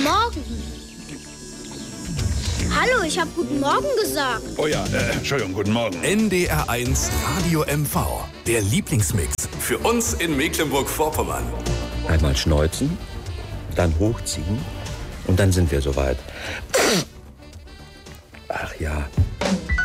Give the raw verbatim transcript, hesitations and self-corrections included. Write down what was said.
Guten Morgen. Hallo, ich habe guten Morgen gesagt. Oh ja, äh, Entschuldigung, guten Morgen. N D R eins Radio M V, der Lieblingsmix für uns in Mecklenburg-Vorpommern. Einmal schneuzen, dann hochziehen und dann sind wir soweit. Ach ja.